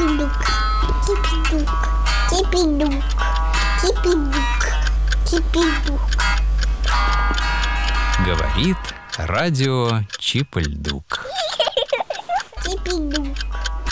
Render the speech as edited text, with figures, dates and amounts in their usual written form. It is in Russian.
Кипидук, кипидук, кипидук, кипидук, кипидук. Говорит радио Чип и Льдук. Кипидук.